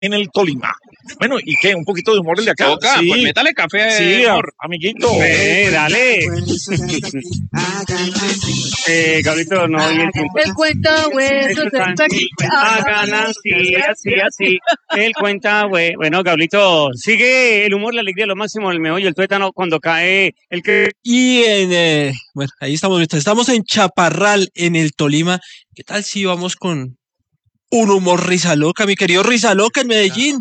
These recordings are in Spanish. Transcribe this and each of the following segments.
en el Tolima. Bueno, ¿y qué? ¿Un poquito de humor el de acá? Toca, sí. pues métale café. Sí, amiguito. Dale. Gabrielito, no oí el tiempo. El cuenta huesos está aquí. Hagan así. El cuenta, güey. Bueno, Gabrielito, sigue el humor, la alegría, lo máximo, el meollo, el tuétano, cuando cae el que... Y bueno, ahí estamos en Chaparral, en el Tolima. ¿Qué tal si vamos con un humor risa loca, mi querido Risa Loca en Medellín?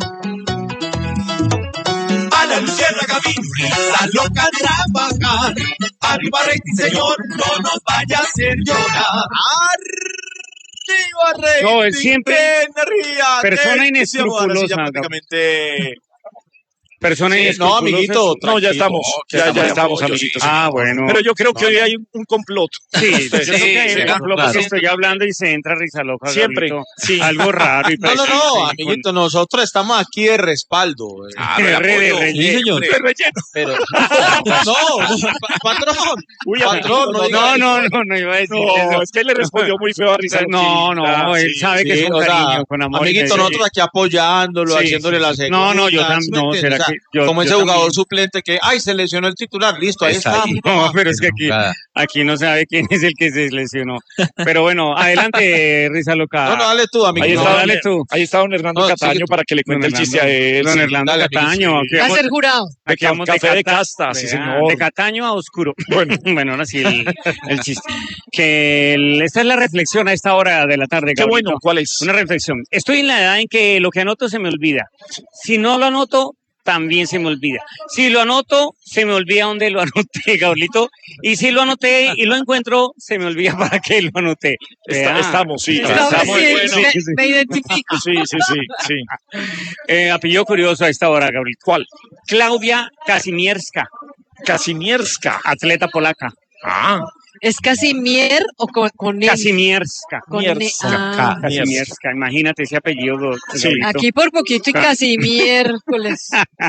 A la luciérnaga vino risa loca a trabajar. Arriba rating, señor, no nos vaya a hacer llorar. Arriba rating. No, es siempre persona Sí, inescrupulosa. prácticamente... Persona no, amiguito. No, ya estamos, ya estamos, yo amiguitos. Ah, bueno. Pero yo creo que hoy hay un complot. Sí, yo creo que hay un complot, claro. porque estoy hablando y se entra Risa Loca. Siempre, Gabrielito. sí. Algo raro. Y No, amiguito, nosotros estamos aquí de respaldo. Sí, señor. Pero patrón, Uy, patrón, No iba a decir eso. No, es que él le respondió muy feo a Risa. No, él sabe que es con cariño, con amor. amiguito, nosotros aquí apoyándolo, Sí, haciéndole sí, la sí. segunda. No, yo también, ¿sí me no, entiendes? será O sea, que yo- como yo ese jugador también. suplente que, se lesionó el titular, listo, ahí está. No, pero es que aquí no sabe quién es el que se lesionó. Pero bueno, adelante, Risa Loca. No, dale tú, Ahí amiguito. está, dale tú. Ahí está don Hernando No, Cataño sigue tú. para que le cuente el chiste a él. Don Sí. Hernando dale, Cataño. amiguito, aquí Va a vamos- ser jurado. aquí vamos Café de casta, sí, Vea, señor. De Cataño a oscuro. Bueno. Bueno, ahora sí el chiste. Esta es la reflexión a esta hora de la tarde. Qué Gabrielito. bueno, ¿cuál es? Una reflexión. Estoy en la edad en que lo que anoto se me olvida. Si no lo anoto, también se me olvida. Si lo anoto, se me olvida dónde lo anoté, Gabrielito. Y si lo anoté y lo encuentro, se me olvida para qué lo anoté. Vea. Estamos, sí. Estamos, Estamos, sí, bueno. me identifico. Sí. Apellido curioso a esta hora, Gabriel. ¿Cuál? Claudia Kazimierska, Casimierska. atleta polaca. Ah, ¿Es Casimier o con él? Kazimierska. Con Mierska. Ah. Kazimierska. Imagínate ese apellido. Sí. Gabrielito. Aquí por poquito y casi miércoles.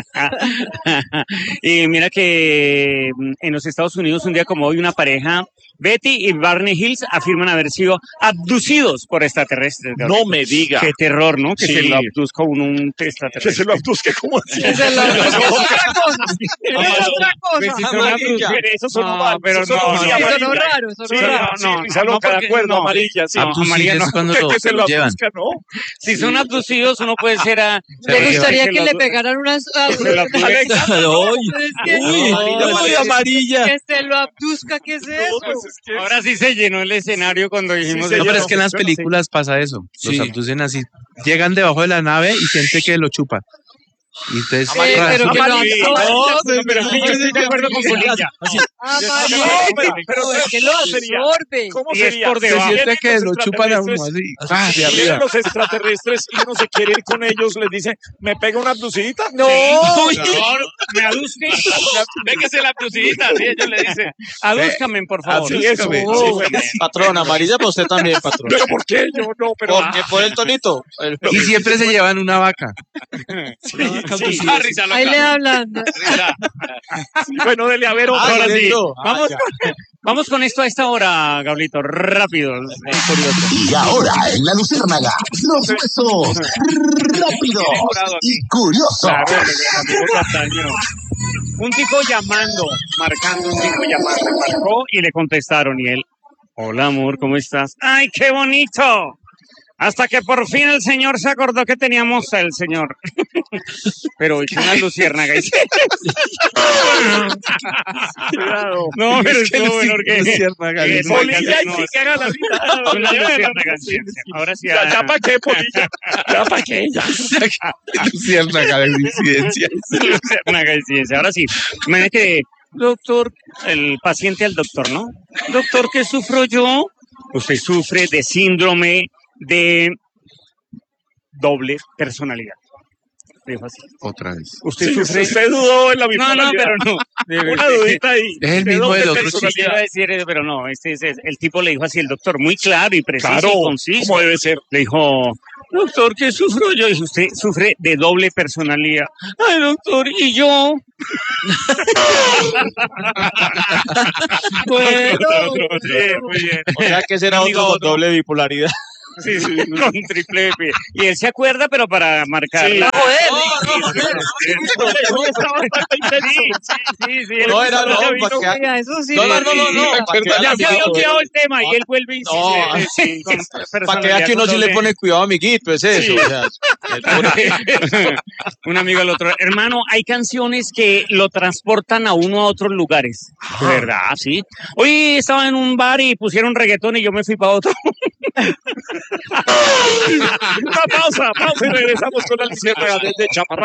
Y mira que en los Estados Unidos un día como hoy una pareja, Betty y Barney Hills, afirman haber sido abducidos por extraterrestres. Gabriel. no me diga. Qué terror, ¿no? Que Sí. se lo abduzca un Que extraterrestre. se lo abduzque como así. Esa es otra cosa. Esa es otra Pues si cosa. son abducidos, Eso sonó no, mal. pero eso sonó no, muy no, Sí, amarilla. sonó raro, sonó Sí, raro. no, Risa Loca, de porque- acuerdo, no. amarilla, sí. Amarilla no. cuando Que se lo llevan. abduzca, ¿no? Si son abducidos, uno puede ser a... ¿Le gustaría se que lo- le pegaran unas... se lo abduce. Alexa, Es que, Uy, amarilla. que se lo abduzca, ¿qué es eso? pues es que- Ahora sí se llenó el escenario cuando dijimos... se No, pero llenó. es que en las películas pasa eso. Los Sí. abducen así. Llegan debajo de la nave y siente que lo chupan. Y entonces... pero que lo Amarilla. absorbe. pero sí, yo estoy de acuerdo con Polilla. Amarillo, Pero es que lo absorbe. ¿Cómo Y es sería? por se debajo. siente que Vienen lo los chupan a uno extraterrestres, así. Ah, de Vienen arriba. los extraterrestres y uno se quiere ir con ellos, les dice, ¿me pega una abducidita? No, Me aduzque. Véngase la abducidita, sí, ellos le dicen. Adúzcame, por favor. Así eso. Búscame. Sí, bueno. Patrón, amarilla para usted también, patrón. ¿Pero por qué? Yo no, pero... Porque por el tonito. Y siempre se llevan una vaca. Sí. Ah, Risa Loca. ahí le hablan. Risa. Bueno, dele a ver otro. Ahora sí. listo. Vamos con esto a esta hora, Gablito. Rápido. Curioso. Y ahora en la Luciérnaga, los huesos rápidos y curiosos. Claro, el amigo Castaño. Un tipo llamando, marcando, un tipo llamando, marcó y le contestaron y él, hola amor, ¿cómo estás? ¡Ay, qué bonito! Hasta que por fin el señor se acordó que teníamos el señor. Pero hizo una luciérnaga. Y... No, pero es bueno porque... Polilla y sí que haga la vida. Una luciérnaga, sí. Ahora sí. Ya para qué, Polilla. Ya para qué, ya. Luciérnaga de incidencia. Luciérnaga, sí. Ahora sí. Imagínate que, doctor, el paciente al doctor, ¿no? Doctor, ¿qué sufro yo? Usted sufre de síndrome de doble personalidad. Dijo así. Otra vez. Usted Sí, sufre... usted dudó en la No, bipolaridad. pero no. Una dudita ahí. Es el De mismo doble del otro personalidad. Iba a decir, pero no, el tipo le dijo así, el doctor, muy claro y preciso Claro, y conciso. como debe ser. Le dijo, doctor, ¿qué sufro yo? Y usted sufre de doble personalidad. Ay, doctor, ¿y yo? Bueno, Bien, muy bien. O sea que será Amigo, otro con doble bipolaridad. Sí, con triple F. Y él se acuerda, pero para marcarla. Sí. No, era no, para que... Eso sí. No. Ya se había olvidado el tema y él vuelve y Para que vea que uno sí le pone cuidado, amiguito, es eso. O sea, un amigo al otro. Hermano, hay canciones que lo transportan a uno a otros lugares. De verdad, sí. Hoy estaba en un bar y pusieron reggaetón y yo me fui para otro. Una pausa y regresamos con el cierre de Chaparral.